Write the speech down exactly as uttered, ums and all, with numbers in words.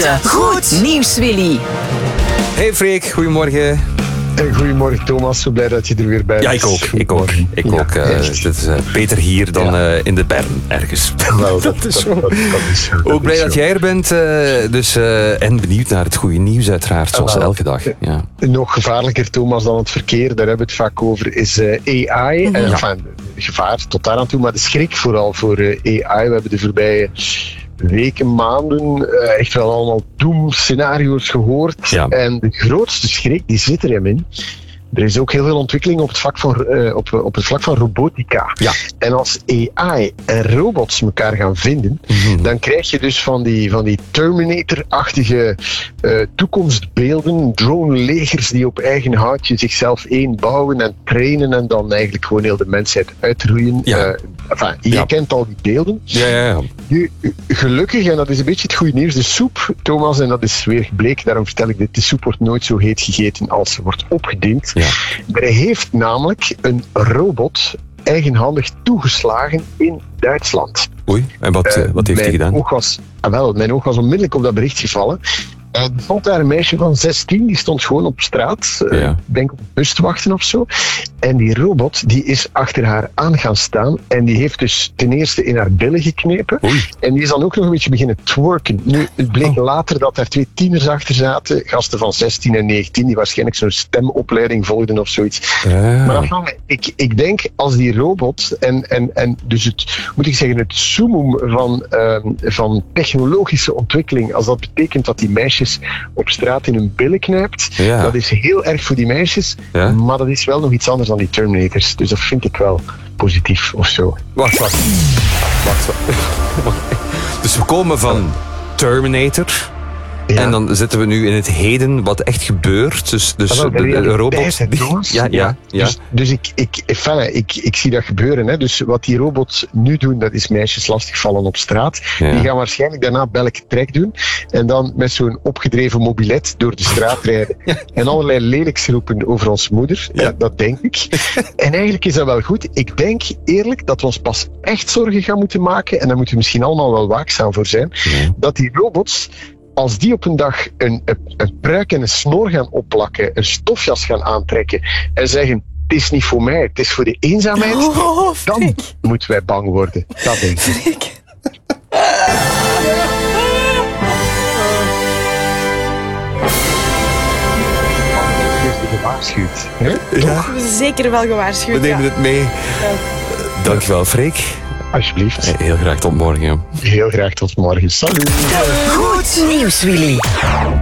De Goed Nieuws Willy. Hey Freek, goedemorgen. Goedemorgen Thomas, zo blij dat je er weer bij bent. Ja, ik ook. Ik ook. Ik ja, ook. Uh, het is uh, beter hier dan ja. uh, in de Bern ergens. Wel, dat, dat is dat, zo. Dat, dat, dat is zo. Ook dat blij is dat zo. jij er bent. Uh, dus, uh, en benieuwd naar het goede nieuws uiteraard, zoals uh, elke dag. Ja. Nog gevaarlijker, Thomas, dan het verkeer, daar hebben we het vaak over, is uh, A I. Mm-hmm. En, ja. enfin, gevaar tot daar aan toe, maar de schrik vooral voor uh, A I. We hebben de voorbije weken, maanden uh, echt wel allemaal doemscenario's gehoord. Ja. En de grootste schrik, die zit er hem in. Er is ook heel veel ontwikkeling op het vlak van, uh, op, op het vlak van robotica. Ja. En als A I en robots elkaar gaan vinden, mm-hmm. dan krijg je dus van die, van die Terminator-achtige uh, toekomstbeelden, drone-legers die op eigen houtje zichzelf één bouwen en trainen en dan eigenlijk gewoon heel de mensheid uitroeien. Ja. Uh, enfin, je ja. kent al die beelden. Ja, ja, ja. Nu, gelukkig, en dat is een beetje het goede nieuws, de soep, Thomas, en dat is weer gebleken, daarom vertel ik dit, de soep wordt nooit zo heet gegeten als ze wordt opgediend. Ja. Er heeft namelijk een robot eigenhandig toegeslagen in Duitsland. Oei, en wat, uh, wat heeft hij gedaan? Oog was, ah wel, mijn oog was onmiddellijk op dat bericht gevallen. Er stond daar een meisje van zestien, die stond gewoon op straat, ja. uh, denk op een bus te wachten of zo. En die robot, die is achter haar aan gaan staan en die heeft dus ten eerste in haar billen geknepen. Oei. En die is dan ook nog een beetje beginnen twerken. Nu, het bleek oh. later dat daar twee tieners achter zaten, gasten van zestien en negentien, die waarschijnlijk zo'n stemopleiding volgden of zoiets. Ja. Maar enfin, ik, ik denk, als die robot en, en, en dus het, moet ik zeggen, het zoomum van, um, van technologische ontwikkeling, als dat betekent dat die meisjes op straat in hun billen knijpt, ja. dat is heel erg voor die meisjes, ja. maar dat is wel nog iets anders dan die Terminators. Dus dat vind ik wel positief of zo. Wacht, wacht. Wacht, wacht. Dus we komen van Terminator. Ja. En dan zitten we nu in het heden, wat echt gebeurt. Dus, dus ah, de, de, de robots. Ja, ja, ja. ja. Dus, dus ik, ik, enfin, ik, ik zie dat gebeuren. Hè. Dus wat die robots nu doen, dat is meisjes lastigvallen op straat. Ja. Die gaan waarschijnlijk daarna belk trek doen. En dan met zo'n opgedreven mobilet door de straat rijden. Ja. En allerlei lelijks roepen over ons moeder. Ja. Dat, dat denk ik. En eigenlijk is dat wel goed. Ik denk eerlijk dat we ons pas echt zorgen gaan moeten maken. En daar moeten we misschien allemaal wel waakzaam voor zijn. Ja. Dat die robots, als die op een dag een, een, een pruik en een snor gaan opplakken, een stofjas gaan aantrekken en zeggen, het is niet voor mij, het is voor de eenzaamheid, oh, dan moeten wij bang worden. Dat denk ik. Gewaarschuwd. Hè? Ja. Zeker wel gewaarschuwd. We nemen ja. het mee. Ja. Dankjewel, Freek. Alsjeblieft. Heel graag tot morgen. Heel graag tot morgen. Salut. Goed Nieuws Willy.